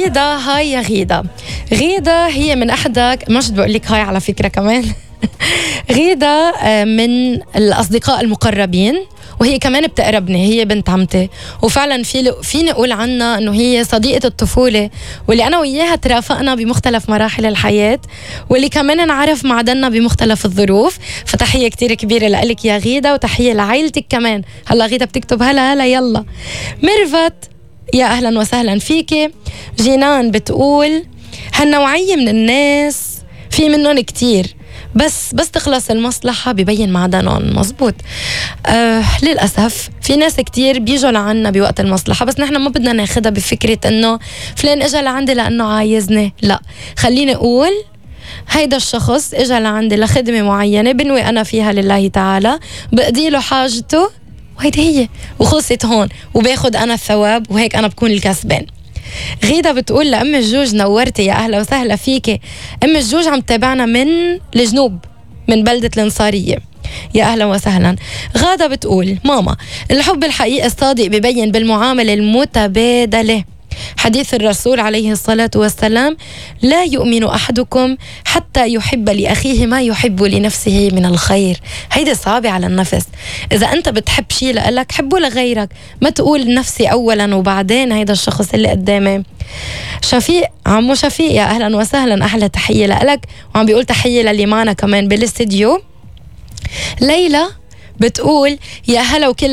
غيدة. هاي يا غيدة. غيدة هي من أحدك، مش بقول لك هاي على فكرة كمان. غيدة من الأصدقاء المقربين، وهي كمان بتقربني، هي بنت عمتي، وفعلا فيني أقول عنها أنه هي صديقة الطفولة، واللي أنا وياها ترافقنا بمختلف مراحل الحياة، واللي كمان نعرف معدننا بمختلف الظروف. فتحية كتير كبيرة لك يا غيدة، وتحية لعائلتك كمان. هلا غيدة بتكتب هلا يلا. ميرفت يا أهلا وسهلا فيكي. جينان بتقول هالنوعية من الناس في منهم كتير، بس تخلص المصلحة ببين معدنهم. مزبوط. للأسف في ناس كتير بيجوا لعنا بوقت المصلحة، بس نحن ما بدنا ناخدها بفكرة انه فلان اجا لعندي لأنه عايزني. لا، خليني اقول هيدا الشخص اجا لعندي لخدمة معينة بنوي انا فيها لله تعالى، بقضي له حاجته، وهيدي هي، وخلصت هون، وباخد انا الثواب، وهيك انا بكون الكسبان. غيدة بتقول لأم الجوج نورتي، يا أهلا وسهلا فيكي. أم الجوج عم تتابعنا من الجنوب، من بلدة الانصارية، يا أهلا وسهلا. غادة بتقول ماما الحب الحقيقي الصادق ببين بالمعاملة المتبادلة. حديث الرسول عليه الصلاة والسلام لا يؤمن أحدكم حتى يحب لأخيه ما يحب لنفسه من الخير. هيدا صعب على النفس. إذا أنت بتحب شيء لك حبه لغيرك، ما تقول نفسي أولا وبعدين هيدا الشخص اللي قدامي. شفيق، عمو شفيق يا أهلا وسهلا، أحلى تحية لك، وعم بيقول تحية للي معنا كمان بالاستديو. ليلى بتقول يا هلا وكل